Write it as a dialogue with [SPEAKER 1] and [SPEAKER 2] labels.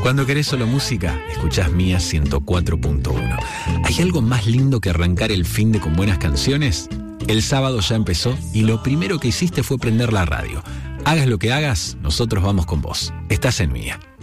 [SPEAKER 1] Cuando querés solo música, escuchás Mía 104.1. ¿Hay algo más lindo que arrancar el finde con buenas canciones? El sábado ya empezó y lo primero que hiciste fue prender la radio. Hagas lo que hagas, nosotros vamos con vos. Estás en Mía.